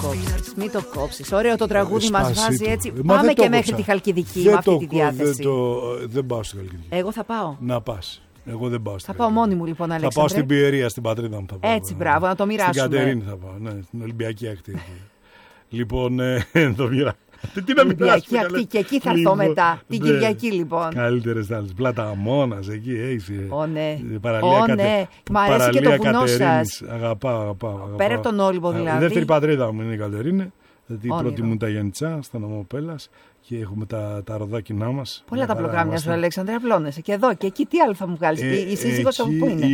κόψεις. Μην το κόψεις. Ωραίο το τραγούδι μας βάζει έτσι. Μα Πάμε και μέχρι κόψα. τη Χαλκιδική με αυτή τη διάθεση. Δεν πάω στη Χαλκιδική. Εγώ θα πάω. Να πας. Εγώ δεν πάω. Θα πάω μόνη μου λοιπόν, Αλέξανδρε. Θα πάω στην Πιερία, στην πατρίδα μου. Θα πάω, έτσι, μπράβο, να το μοιράσουμε. Στην Κατερίνη θα πάω, ναι, στην Ολυμπιακή ακτή. Λοιπόν, το μοιράσουμε. Την Ολυμπιακή ακτή και εκεί θα έρθω μετά. Την Κυριακή λοιπόν. Καλύτερες τάλες. Πλάτα Αμώνας, εκεί έχει. Ναι. Παραλία μ' αρέσει και το βουνό σας. Αγαπάω. Πέρα από τον Όλυμπο δηλαδή. Η δεύτερη πατρίδα μου είναι η Κατερίνη. Γιατί η πρώτη μου τα Γιαννιτσά, στα νομό Πέλλας. Και έχουμε τα ροδάκινά μας. Πολλά τα πλοκάμια σου, Αλέξανδρε, απλώνεσαι. Και εδώ και εκεί τι άλλο θα μου βγάλεις. Η σύζυγος από πού είναι?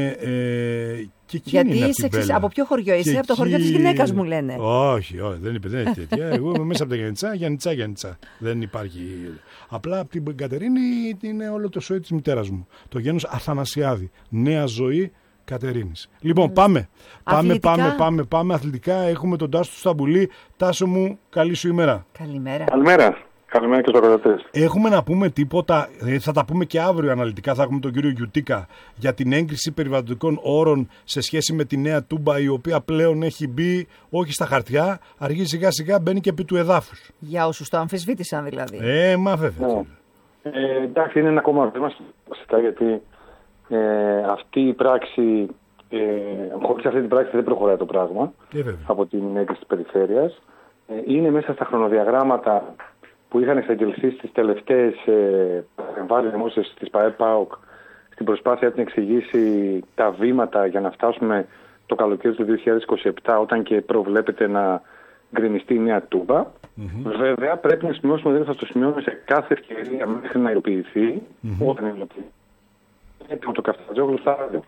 Και γιατί είσαι από ποιο χωριό είσαι? Από το χωριό της γυναίκας μου λένε. Όχι, δεν έχει τέτοια. Εγώ είμαι μέσα από τα Γιαννιτσά. Δεν υπάρχει. Απλά από την Κατερίνη είναι όλο το σόι της μητέρας μου. Το γένος Αθανασιάδη. Νέα ζωή Κατερίνης. Λοιπόν, πάμε αθλητικά. Έχουμε τον Τάσο του Σταμπουλή. Τάσο μου, καλή σου ημέρα. Καλημέρα και στους ακροατές. Έχουμε να πούμε τίποτα, θα τα πούμε και αύριο αναλυτικά, θα έχουμε τον κύριο Γιουτίκα για την έγκριση περιβαλλοντικών όρων σε σχέση με τη νέα Τούμπα, η οποία πλέον έχει μπει όχι στα χαρτιά, αργεί σιγά σιγά μπαίνει και επί του εδάφους. Για όσους το αμφισβήτησαν δηλαδή. Μα βέβαια. Εντάξει, είναι ένα ακόμα βήμα βασικά, γιατί αυτή η πράξη, χωρίς αυτή την πράξη δεν προχωράει το πράγμα από την έγκριση της περιφέρειας. Είναι μέσα στα χρονοδιαγράμματα που είχαν εξαγγελθεί στις τελευταίες εμβάσεις δημόσιες της ΠΑΕ-ΠΑΟΚ στην προσπάθεια να εξηγήσει τα βήματα για να φτάσουμε το καλοκαίρι του 2027, όταν και προβλέπεται να γκρεμιστεί η νέα Τούμπα. Βέβαια, πρέπει να σημειώσουμε, δεν θα το σημειώνουμε σε κάθε ευκαιρία μέχρι να υλοποιηθεί, όταν υλοποιηθεί. Έτοιμο το Καφτατζόγλου στάδιο.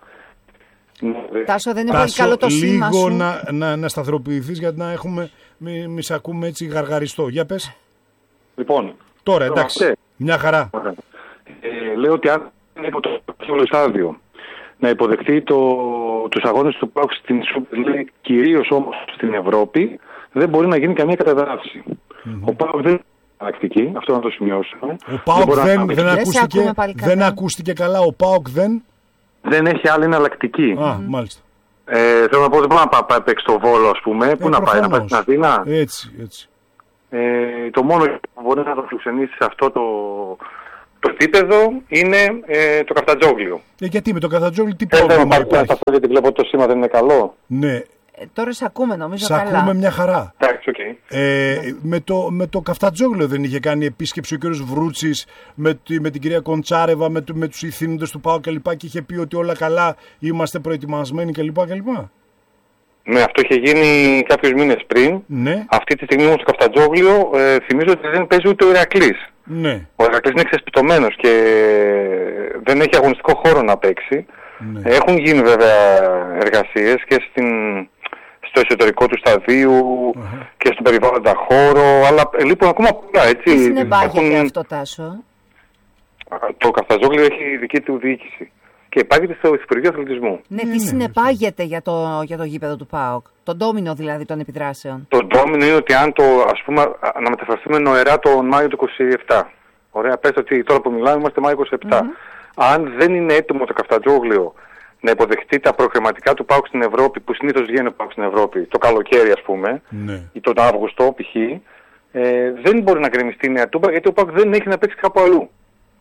Τάσο, δεν είναι πολύ καλό το σήμα σου. Λίγο να σταθεροποιηθείς, γιατί να έχουμε, μη σε ακούμε έτσι γαργαριστό. Για πες. Λοιπόν, τώρα εντάξει, μια χαρά. Λέω ότι αν είναι υπό το στάδιο να υποδεχτεί τους αγώνες του ΠΑΟΚ στην Super League, κυρίως όμως στην Ευρώπη, δεν μπορεί να γίνει καμία καταδάφιση. Ο ΠΑΟΚ δεν είναι εναλλακτική, αυτό να το σημειώσουμε. Ο ΠΑΟΚ δεν ακούστηκε καλά, ο ΠΑΟΚ δεν έχει άλλη εναλλακτική. Μάλιστα. Θέλω να πω, δεν μπορεί να παίξει στο Βόλο, ας πούμε. Πού να πάει, να πάει στην Αθήνα? Έτσι. Το μόνο που μπορεί να το φιλοξενήσει σε αυτό το επίπεδο είναι το Καφτατζόγλιο. Γιατί με το Καφτατζόγλιο τι πρόβλημα υπάρχει? Γιατί βλέπω το σήμα δεν είναι καλό. Ναι. Τώρα σε ακούμε νομίζω καλά. Σε ακούμε μια χαρά. Εντάξει, okay. Με το Καφτατζόγλιο δεν είχε κάνει επίσκεψη ο κ. Βρούτσης με την κυρία Κοντσάρεβα, με τους ηθήνοντες του ΠΑΟΚ κλπ. Και είχε πει ότι όλα καλά, είμαστε προετοιμασμένοι κλπ. Ναι, αυτό είχε γίνει κάποιους μήνες πριν. Ναι. Αυτή τη στιγμή όμως το Καφτατζόγλιο θυμίζω ότι δεν παίζει ούτε ο Ηρακλής. Ναι. Ο Ηρακλής είναι ξεσπιτωμένος και δεν έχει αγωνιστικό χώρο να παίξει. Ναι. Έχουν γίνει βέβαια εργασίες και στο εσωτερικό του σταδίου και στον περιβάλλοντα χώρο, αλλά λείπουν ακόμα πολλά, έτσι. Τι συνεπάγεται αυτό, Τάσο? Το Καφτατζόγλιο έχει δική του διοίκηση και υπάγεται στο Υπουργείο Αθλητισμού. Ναι, τι συνεπάγεται για το γήπεδο του ΠΑΟΚ, τον ντόμινο δηλαδή των επιδράσεων? Το ντόμινο είναι ότι αν να μεταφραστούμε νοερά τον Μάιο του 27. Ωραία, πες ότι τώρα που μιλάμε είμαστε Μάιο 27. Αν δεν είναι έτοιμο το Καφτατζόγλιο να υποδεχτεί τα προκριματικά του ΠΑΟΚ στην Ευρώπη, που συνήθως βγαίνει ο ΠΑΟΚ στην Ευρώπη το καλοκαίρι, ας πούμε, ή τον Αύγουστο π.χ., δεν μπορεί να γκρεμιστεί η νέα Τούμπα, γιατί ο ΠΑΟΚ δεν έχει να παίξει κάπου αλλού.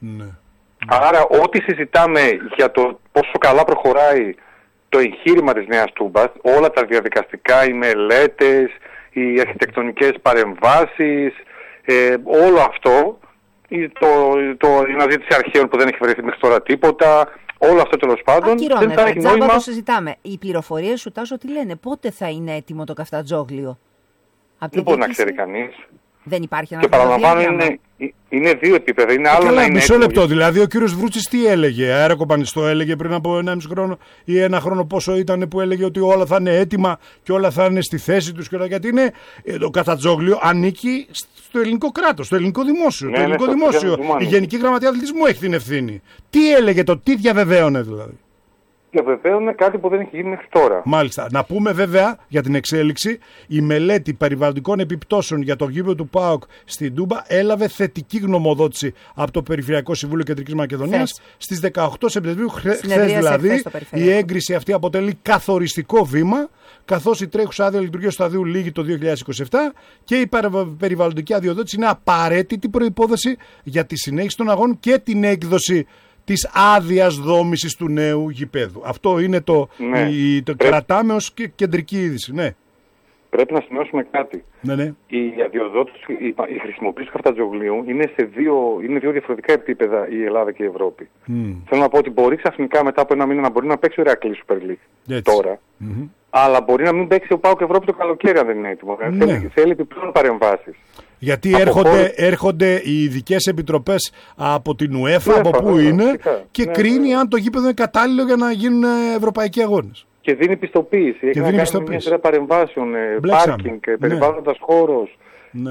Άρα, ό,τι συζητάμε για το πόσο καλά προχωράει το εγχείρημα της νέας Τούμπας, όλα τα διαδικαστικά, οι μελέτες, οι αρχιτεκτονικές παρεμβάσεις, όλο αυτό, η αναζήτηση αρχαίων που δεν έχει βρεθεί μέχρι τώρα τίποτα, όλο αυτό τέλος πάντων δεν θα έχει νόημα. Το συζητάμε. Οι πληροφορίες σου, Τάσο, τι λένε? Πότε θα είναι έτοιμο το Καφτατζόγλιο? Δεν μπορεί να ξέρει κανείς. Δεν υπάρχει ένα. Και παραλαμβάνω, είναι δύο επίπεδα. Είναι άλλο να είναι. Μισό λεπτό. Δηλαδή, ο κύριος Βρούτσης τι έλεγε? Αεροκοπανιστό έλεγε πριν από 1,5 χρόνο ή ένα χρόνο, πόσο ήταν, που έλεγε ότι όλα θα είναι έτοιμα και όλα θα είναι στη θέση τους? Γιατί είναι το Καφτατζόγλιο ανήκει στο ελληνικό κράτος, στο ελληνικό δημόσιο. Το ελληνικό δημόσιο. Η Γενική Γραμματεία Αθλητισμού έχει την ευθύνη. Τι έλεγε, τι διαβεβαίωνε δηλαδή? διαβεβαίωνε κάτι που δεν έχει γίνει μέχρι τώρα. Μάλιστα. Να πούμε βέβαια για την εξέλιξη, η μελέτη περιβαλλοντικών επιπτώσεων για το γήπεδο του ΠΑΟΚ στην Τούμπα έλαβε θετική γνωμοδότηση από το Περιφερειακό Συμβούλιο Κεντρικής Μακεδονίας στις 18 Σεπτεμβρίου, χθες δηλαδή. Η έγκριση αυτή αποτελεί καθοριστικό βήμα, καθώς η τρέχουσα άδεια λειτουργίας του σταδίου λήγει το 2027 και η περιβαλλοντική αδειοδότηση είναι απαραίτητη προϋπόθεση για τη συνέχιση των αγώνων και την έκδοση της άδειας δόμησης του νέου γηπέδου. Αυτό είναι το κρατάμε ως κεντρική είδηση. Ναι. Πρέπει να σημειώσουμε κάτι. Ναι. Η αδειοδότηση, η χρησιμοποίηση του Καφτατζογλίου είναι δύο διαφορετικά επίπεδα η Ελλάδα και η Ευρώπη. Θέλω να πω ότι μπορεί ξαφνικά μετά από ένα μήνα να μπορεί να παίξει ο Ηρακλής Super League τώρα, αλλά μπορεί να μην παίξει ο ΠΑΟΚ Ευρώπη το καλοκαίρι αν δεν είναι έτοιμο. Θέλει επιπλέον παρεμβάσεις. Γιατί έρχονται οι ειδικές επιτροπές από την UEFA, από πού είναι, και κρίνει αν το γήπεδο είναι κατάλληλο για να γίνουν ευρωπαϊκοί αγώνες. Και δίνει πιστοποίηση. Έχει να κάνει μια σειρά παρεμβάσεων, πάρκινγκ, περιβάλλοντας χώρος,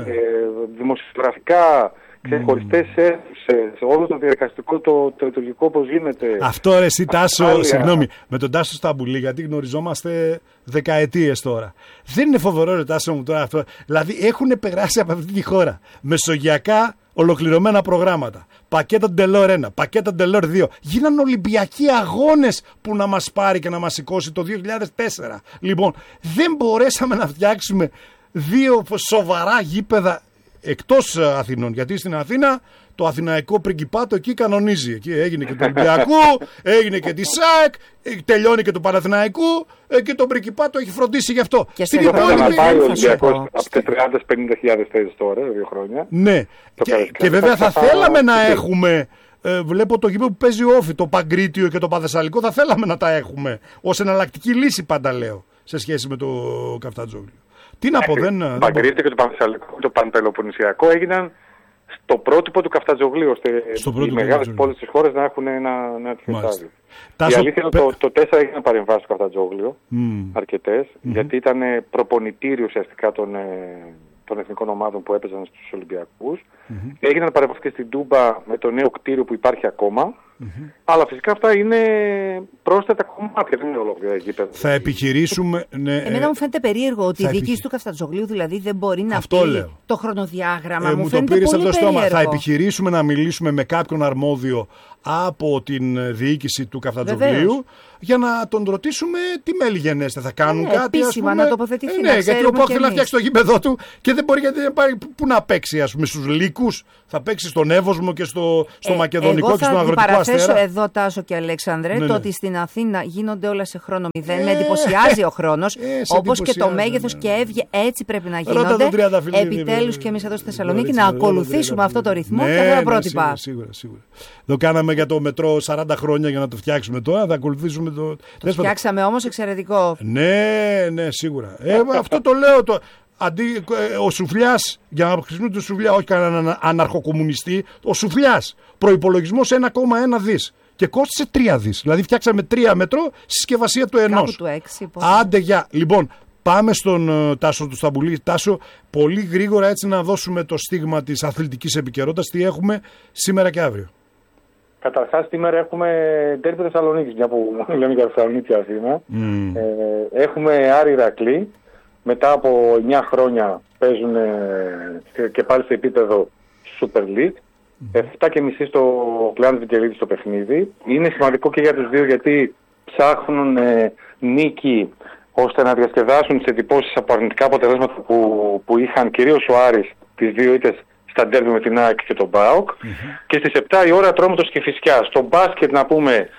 δημοσιογραφικά, ξεχωριστές αίθουσες, όλο το διαδικαστικό, το λειτουργικό πώς γίνεται. Αυτό ρε εσύ Τάσο, συγγνώμη, με τον Τάσο Σταμπουλή, γιατί γνωριζόμαστε δεκαετίες τώρα. Δεν είναι φοβερό ρε Τάσο μου τώρα αυτό? Δηλαδή έχουν περάσει από αυτή τη χώρα μεσογειακά ολοκληρωμένα προγράμματα. Πακέτα Ντελόρ 1, πακέτα Ντελόρ 2. Γίναν Ολυμπιακοί αγώνες που να μας πάρει και να μας σηκώσει το 2004. Λοιπόν, δεν μπορέσαμε να φτιάξουμε δύο σοβαρά γήπεδα εκτός Αθηνών. Γιατί στην Αθήνα το Αθηναϊκό Πριγκιπάτο εκεί κανονίζει. Εκεί έγινε και του Ολυμπιακού, έγινε και τη ΣΑΕΚ, τελειώνει και του Παναθηναϊκού και το Πριγκιπάτο έχει φροντίσει γι' αυτό. Και στην υπόλοιπη να πάει ο Ολυμπιακός από τις 30-50.000 θέσεις τώρα, 2 χρόνια. Ναι, και βέβαια θα θέλαμε να έχουμε. Βλέπω το γήπεδο που παίζει ο Όφη, το Παγκρίτιο και το Παθεσσαλικό, θα θέλαμε να τα έχουμε ως εναλλακτική λύση, πάντα λέω, σε σχέση με το Καφτατζόγλιο. Τι να πω, το Παγκρίτιο και το Παθεσσαλικό και το Παντελοποννησιακό έγιναν στο πρότυπο του Καφτατζογλίου, ώστε οι μεγάλες πόλεις της χώρας να έχουν ένα τέτοιο στάδιο. Η αλήθεια είναι ότι το 4 έγιναν παρεμβάσεις στο Καφτατζόγλιο, αρκετές, γιατί ήταν προπονητήριο ουσιαστικά των εθνικών ομάδων που έπαιζαν στους Ολυμπιακούς. Έγιναν παρεμβάσεις και στην Τούμπα με το νέο κτίριο που υπάρχει ακόμα. Αλλά φυσικά αυτά είναι πρόσθετα κομμάτια, δεν είναι ολόκληρα γήπεδα. Θα επιχειρήσουμε. Εμένα μου φαίνεται περίεργο ότι η διοίκηση του Καφτατζογλίου δηλαδή δεν μπορεί να πει το χρονοδιάγραμμα. Μου φαίνεται πολύ περίεργο. Θα επιχειρήσουμε να μιλήσουμε με κάποιον αρμόδιο από την διοίκηση του Καφτατζογλίου για να τον ρωτήσουμε τι μέλη γενέστε. Θα κάνουν κάτι. Επίσημα να τοποθετηθεί. Ναι, γιατί ο ΠΑΟΚ θέλει να φτιάξει το γήπεδο του και δεν μπορεί γιατί πού να παίξει, ας πούμε, στους Λύκους. Θα παίξει στον Εύωσμο και στο Μακεδονικό και στον Αγροτικό Αστέρα. Θα εδώ, Τάσο και Αλέξανδρε, το ότι στην Αθήνα γίνονται όλα σε χρόνο 0. Με εντυπωσιάζει ο χρόνος, όπως και το μέγεθος και έβγε, έτσι πρέπει να γίνονται. Επιτέλους και εμείς εδώ στη Θεσσαλονίκη να ακολουθήσουμε αυτό το ρυθμό και αυτά τα πρότυπα. Σίγουρα. Το κάναμε για το μετρό 40 χρόνια για να το φτιάξουμε τώρα. Θα ακολουθήσουμε το. Το φτιάξαμε όμως εξαιρετικό. Ναι, σίγουρα. Αυτό το λέω. Αντί ο Σουφλιάς, για να χρησιμοποιήσουμε τον Σουφλιά, όχι κανέναν αναρχοκομμουνιστή, ο Σουφλιάς, προϋπολογισμός 1,1 δις και κόστησε 3 δις. Δηλαδή φτιάξαμε 3 μετρό, συσκευασία του ενός. Κάπου του 6. Άντε για. Λοιπόν, πάμε στον Τάσο του Σταμπουλή. Τάσο, πολύ γρήγορα έτσι να δώσουμε το στίγμα της αθλητικής επικαιρότητας. Τι έχουμε σήμερα και αύριο? Καταρχάς, σήμερα έχουμε ντέρμπι Θεσσαλονίκης, μια που λέμε για Θεσσαλονίκη Αθήνα. Έχουμε Άρη Ηρακλή. Μετά από 9 χρόνια παίζουν και πάλι στο επίπεδο Super League. 7.30 στο Κλάνος Βικελίδη στο παιχνίδι. Είναι σημαντικό και για τους δύο γιατί ψάχνουν νίκη ώστε να διασκεδάσουν τις εντυπώσεις από αρνητικά αποτελέσματα που είχαν κυρίως ο Άρης τις 2 ήττες στα ντέρμπι με την ΑΕΚ και τον ΠΑΟΚ. Και στις 7 η ώρα Ατρόμητος και Φυσιά. Στο μπάσκετ να πούμε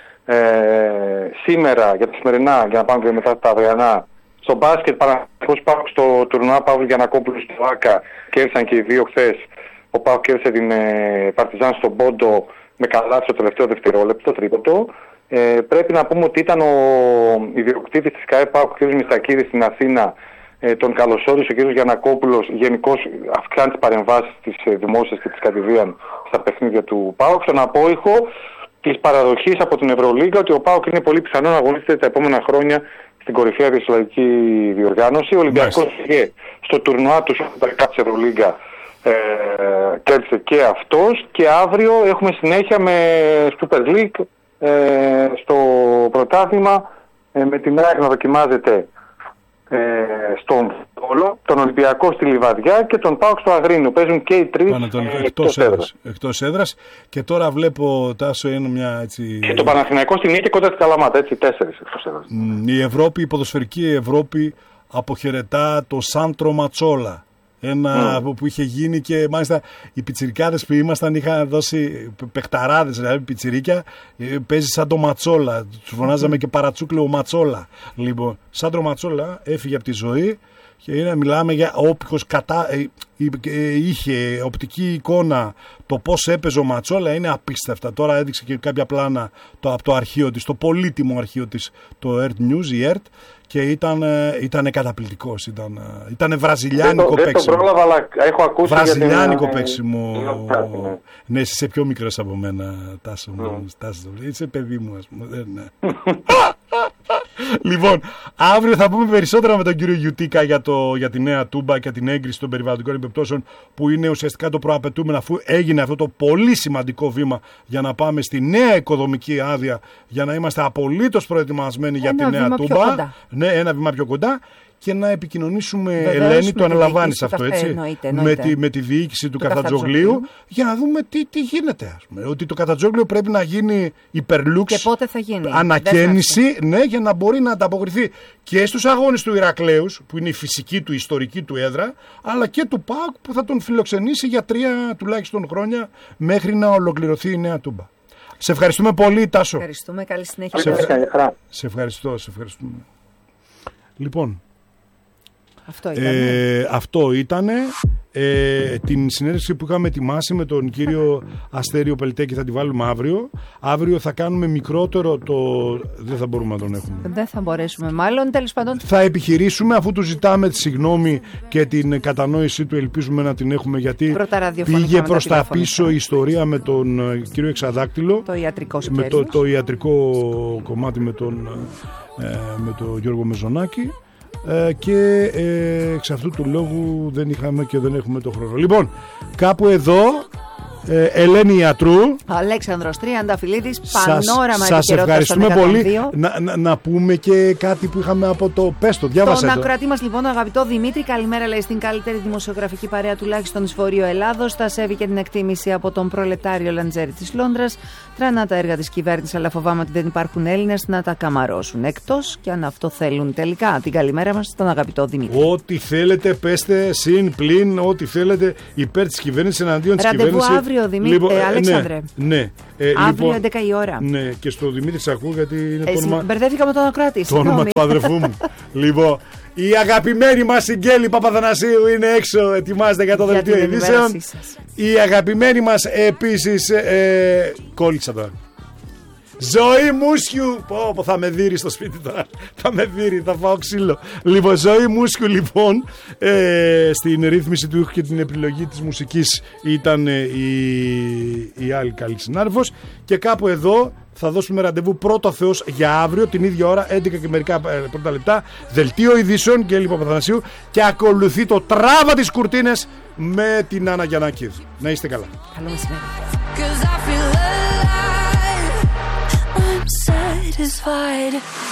σήμερα για τα σημερινά, για να πάμε και μετά τα αυριανά. Στο μπάσκετ Παναθηναϊκός ΠΑΟΚ στο τουρνουά Παύλου Γιαννακόπουλου στο ΆΚΑ κέρδισαν και οι δύο χθες. Ο ΠΑΟΚ κέρδισε την Παρτιζάν στον Πόντο με καλάθι στο τελευταίο δευτερόλεπτο, τρίποντο. Πρέπει να πούμε ότι ήταν ο ιδιοκτήτης της ΚΑΕ ΠΑΟΚ, ο κ. Μιστακίδης στην Αθήνα, τον καλωσόρισε ο κ. Γιαννακόπουλος, γενικώς αυξάνει τις παρεμβάσεις της δημόσιας και της κατηδίαν στα παιχνίδια του ΠΑΟΚ. Στον απόϊχο της παραδοχής από την Ευρωλίγκα ότι ο ΠΑΟΚ είναι πολύ πιθανό να αγωνίζεται τα επόμενα χρόνια στην κορυφαία διασυλλογική διοργάνωση. Ο Ολυμπιακός πήγε στο τουρνουά του Super Cup της Ευρωλίγκα, κέρδισε και αυτός και αύριο έχουμε συνέχεια με Super League στο πρωτάθλημα, με την ΑΕΚ να δοκιμάζεται στον Βόλο, τον Ολυμπιακό στη Λιβαδιά και τον ΠΑΟΚ στο Αγρίνιο. Παίζουν και οι τρεις εκτός έδρας. Και τώρα βλέπω, Τάσο, είναι μια έτσι... Και το Παναθηναϊκό στη Νίκη κοντά στη Καλαμάτα, έτσι, 4 εκτός έδρας. Η Ευρώπη, η ποδοσφαιρική Ευρώπη αποχαιρετά το Σάντρο Ματσόλα. Ένα που είχε γίνει και μάλιστα οι πιτσιρικάδες που ήμασταν είχαν δώσει παιχταράδες, δηλαδή πιτσιρίκια, παίζει σαν το Ματσόλα. Τους φωνάζαμε και παρατσούκλο Ματσόλα. Λοιπόν, Σάντρο Ματσόλα έφυγε από τη ζωή και μιλάμε για όποιος είχε οπτική εικόνα το πώς έπαιζε ο Ματσόλα είναι απίστευτα. Τώρα έδειξε και κάποια πλάνα από το αρχείο της, το πολύτιμο αρχείο της, το ERT News, η ERT, και ήταν καταπληκτικός. Ήταν βραζιλιάνικο παίξιμο. Δεν το πρόλαβα, αλλά έχω ακούσει. Βραζιλιάνικο παίξιμο. Ναι, εσύ είσαι πιο μικρός από μένα, Τάσο. Είσαι παιδί μου, ας πούμε. Λοιπόν, αύριο θα πούμε περισσότερα με τον κύριο Γιουτίκα για τη νέα Τούμπα και την έγκριση των περιβαλλοντικών επιπτώσεων, που είναι ουσιαστικά το προαπαιτούμενο, αφού έγινε αυτό το πολύ σημαντικό βήμα για να πάμε στη νέα οικοδομική άδεια, για να είμαστε απολύτως προετοιμασμένοι για τη νέα Τούμπα. Ναι, ένα βήμα πιο κοντά. Και να επικοινωνήσουμε, Ελένη, το αναλαμβάνεις αυτό, έτσι, εννοείται. Με τη διοίκηση του Καφτατζόγλιου, για να δούμε τι γίνεται, ας πούμε. Ότι το Καφτατζόγλιο πρέπει να γίνει υπερλούξ, και πότε θα γίνει ανακαίνιση, ναι, για να μπορεί να ανταποκριθεί και στους αγώνες του Ηρακλέους, που είναι η φυσική του, η ιστορική του έδρα, αλλά και του ΠΑΟΚ, που θα τον φιλοξενήσει για 3 τουλάχιστον χρόνια μέχρι να ολοκληρωθεί η νέα Τούμπα. Σε ευχαριστούμε πολύ, Τάσο. Ευχαριστούμε, καλή συνέχεια. Σε ευχαριστούμε. Λοιπόν, αυτό ήτανε. Την συνέντευξη που είχαμε ετοιμάσει με τον κύριο Αστέριο Πελτέκη θα τη βάλουμε αύριο. Αύριο θα κάνουμε μικρότερο δεν θα μπορούμε να τον έχουμε. Δεν θα μπορέσουμε μάλλον, τέλος πάντων. Θα επιχειρήσουμε, αφού του ζητάμε τη συγγνώμη και την κατανόησή του, ελπίζουμε να την έχουμε, γιατί πήγε προς τα πίσω η ιστορία με τον κύριο Εξαδάκτυλο. Το ιατρικό με το ιατρικό κομμάτι με τον Γιώργο Μεζονάκη. Και εξ αυτού του λόγου δεν είχαμε και δεν έχουμε το χρόνο. Λοιπόν, κάπου εδώ Ελένη Ιατρού, Αλέξανδρος Τριανταφυλλίδης, πανόραμα. Σας ευχαριστούμε πολύ. Να πούμε και κάτι που είχαμε από το Πέστο. Διάβασε τον ακροατή μας, λοιπόν, τον αγαπητό Δημήτρη. Καλημέρα, λέει, στην καλύτερη δημοσιογραφική παρέα τουλάχιστον της Βορείου Ελλάδος. Τα σέβη και την εκτίμηση από τον προλετάριο Λαντζέρη της Λόνδρας. Τρανά τα έργα της κυβέρνησης, αλλά φοβάμαι ότι δεν υπάρχουν Έλληνες να τα καμαρώσουν. Εκτός και αν αυτό θέλουν τελικά. Την καλημέρα μας στον αγαπητό Δημήτρη. Ό,τι θέλετε, πέστε, συν, πλην, ό,τι θέλετε υπέρ της κυβέρνησης, εναντίον της κυβέρνησης. Αύριο, Δημήτρη, Αλέξανδρε. Ναι. Αύριο 11 η ώρα. Ναι, και στο Δημήτρη Σακού, γιατί είναι το όνομα. Μπερδεύτηκα με τον ακροατή. Το όνομα του αδερφού μου. Λοιπόν, η αγαπημένη μας Συγγέλη Παπαθανασίου είναι έξω, ετοιμάζεται για το δελτίο ειδήσεων. Η αγαπημένη μας επίσης. Κόλλησα τώρα. Ζωή Μούσιου. Πω, θα με δείρει στο σπίτι τώρα. Θα με δείρει, θα φάω ξύλο. Λοιπόν, Ζωή Μούσιου, λοιπόν, στην ρύθμιση του ήχου και την επιλογή της μουσικής ήταν η άλλη καλή συνάδελφος. Και κάπου εδώ θα δώσουμε ραντεβού, πρώτο Θεός, για αύριο την ίδια ώρα, 11 και μερικά πρώτα λεπτά. Δελτίο ειδήσεων και Έλλη Παπαθανασίου. Και ακολουθεί το Τράβα τις Κουρτίνες με την Άννα Γιαννάκηδη. Να είστε καλά. Καλό μεσημέρι. Satisfied.